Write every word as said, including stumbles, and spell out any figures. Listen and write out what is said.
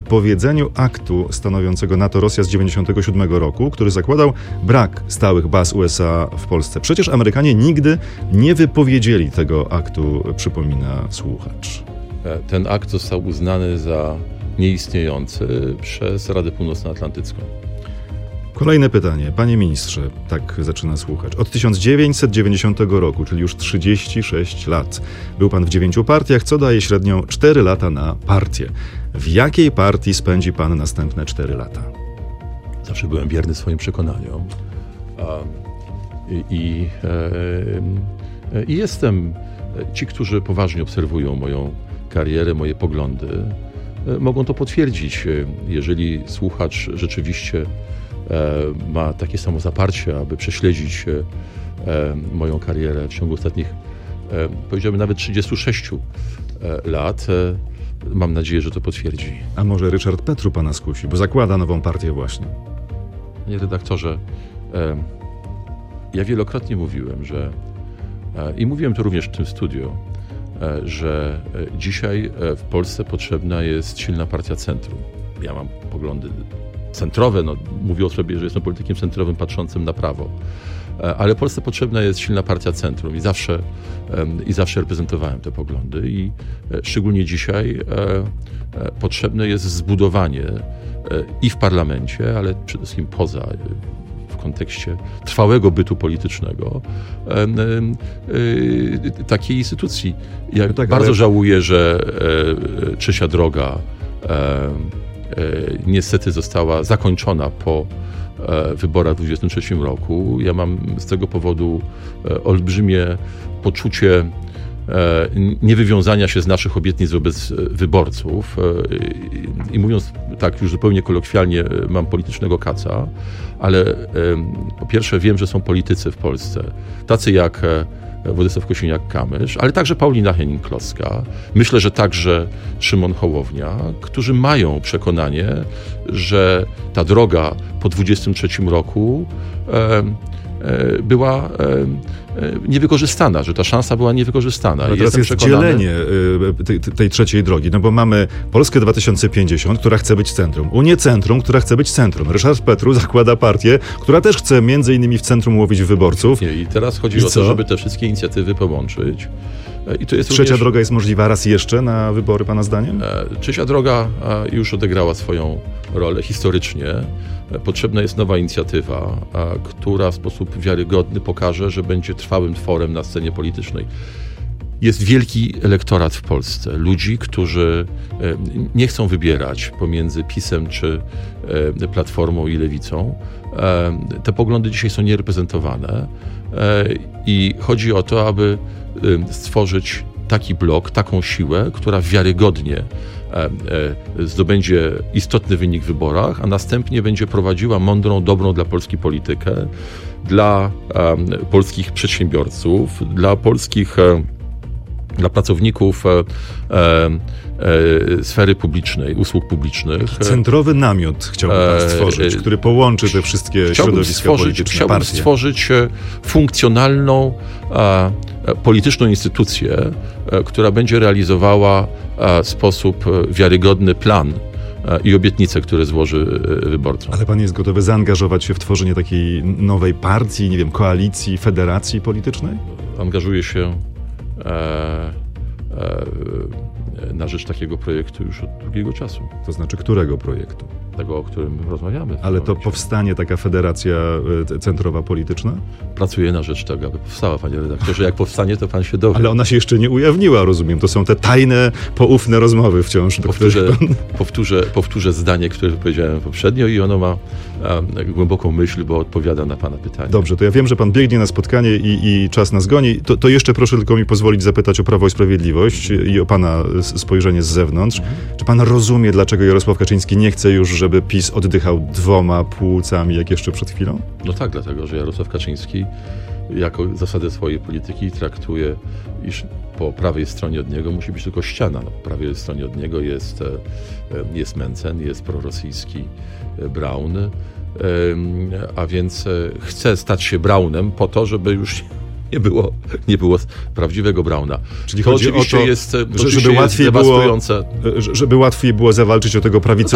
wypowiedzeniu aktu stanowiącego NATO-Rosja z dziewięćdziesiątego siódmego roku, który zakładał brak stałych baz U S A w Polsce. Przecież Amerykanie nigdy nie wypowiedzieli tego aktu, przypomina słuchacz. Ten akt został uznany za nieistniejący przez Radę Północnoatlantycką. Kolejne pytanie. Panie ministrze, tak zaczyna słuchacz. Od tysiąc dziewięćset dziewięćdziesiątego roku, czyli już trzydzieści sześć lat, był pan w dziewięciu partiach, co daje średnio cztery lata na partię. W jakiej partii spędzi pan następne cztery lata? Zawsze byłem wierny swoim przekonaniom. A, i, i, e, i jestem... Ci, którzy poważnie obserwują moją karierę, moje poglądy, e, mogą to potwierdzić. Jeżeli słuchacz rzeczywiście ma takie samo zaparcie, aby prześledzić moją karierę w ciągu ostatnich, powiedziałbym, nawet trzydziestu sześciu lat. Mam nadzieję, że to potwierdzi. A może Ryszard Petru pana skusi, bo zakłada nową partię właśnie. Panie redaktorze, ja wielokrotnie mówiłem, że i mówiłem to również w tym studiu, że dzisiaj w Polsce potrzebna jest silna partia centrum. Ja mam poglądy centrowe, no, mówię o sobie, że jestem politykiem centrowym patrzącym na prawo. Ale Polsce potrzebna jest silna partia centrum i zawsze, i zawsze reprezentowałem te poglądy i szczególnie dzisiaj potrzebne jest zbudowanie i w parlamencie, ale przede wszystkim poza, w kontekście trwałego bytu politycznego takiej instytucji. Ja no tak, bardzo ale... żałuję, że Trzecia Droga niestety została zakończona po wyborach w dwudziestym trzecim roku. Ja mam z tego powodu olbrzymie poczucie niewywiązania się z naszych obietnic wobec wyborców. I mówiąc tak już zupełnie kolokwialnie, mam politycznego kaca, ale po pierwsze wiem, że są politycy w Polsce, tacy jak Władysław Kosiniak-Kamysz, ale także Paulina Hennig-Kloska. Myślę, że także Szymon Hołownia, którzy mają przekonanie, że ta droga po dwudziestym trzecim roku e, e, była e, niewykorzystana, że ta szansa była niewykorzystana. Ale teraz jest przekonany... dzielenie tej, tej trzeciej drogi, no bo mamy Polskę dwa tysiące pięćdziesiąt, która chce być centrum, Unię Centrum, która chce być centrum. Ryszard Petru zakłada partię, która też chce między innymi w centrum łowić wyborców. Nie, i teraz chodzi I o to, żeby te wszystkie inicjatywy połączyć. I to jest Trzecia również... droga jest możliwa raz jeszcze na wybory, pana zdaniem? Trzecia droga już odegrała swoją rolę historycznie. Potrzebna jest nowa inicjatywa, która w sposób wiarygodny pokaże, że będzie trwałym tworem na scenie politycznej. Jest wielki elektorat w Polsce. Ludzi, którzy nie chcą wybierać pomiędzy PiS-em czy Platformą i Lewicą. Te poglądy dzisiaj są niereprezentowane i chodzi o to, aby stworzyć taki blok, taką siłę, która wiarygodnie zdobędzie istotny wynik w wyborach, a następnie będzie prowadziła mądrą, dobrą dla Polski politykę, dla polskich przedsiębiorców, dla polskich dla pracowników e, e, sfery publicznej, usług publicznych. Centrowy namiot chciałbym pan stworzyć, który połączy te wszystkie środowiska stworzyć, polityczne, chciałbym partie. stworzyć funkcjonalną, a, polityczną instytucję, a, która będzie realizowała w sposób wiarygodny plan i obietnice, które złoży wyborcom. Ale pan jest gotowy zaangażować się w tworzenie takiej nowej partii, nie wiem, koalicji, federacji politycznej? Angażuję się E, e, na rzecz takiego projektu już od długiego czasu. To znaczy którego projektu? Tego, o którym rozmawiamy. Ale to powstanie taka federacja centrowa polityczna? Pracuję na rzecz tego, aby powstała, panie redaktorze. Jak powstanie, to pan się dowie. Ale ona się jeszcze nie ujawniła, rozumiem. To są te tajne, poufne rozmowy wciąż. Powtórzę, pan... powtórzę, powtórzę zdanie, które powiedziałem poprzednio i ono ma a, głęboką myśl, bo odpowiada na pana pytanie. Dobrze, to ja wiem, że pan biegnie na spotkanie i, i czas nas goni. To, to jeszcze proszę tylko mi pozwolić zapytać o Prawo i Sprawiedliwość mm. i o pana spojrzenie z zewnątrz. Mm. Czy pan rozumie, dlaczego Jarosław Kaczyński nie chce już, żeby PiS oddychał dwoma płucami, jak jeszcze przed chwilą? No tak, dlatego, że Jarosław Kaczyński jako zasadę swojej polityki traktuje, iż po prawej stronie od niego musi być tylko ściana. No, po prawej stronie od niego jest, jest Mencen, jest prorosyjski Braun, a więc chce stać się Braunem po to, żeby już nie było, nie było prawdziwego Brauna. Czyli to chodzi oczywiście o to, jest, że, żeby, łatwiej było, żeby łatwiej było zawalczyć o tego prawicowego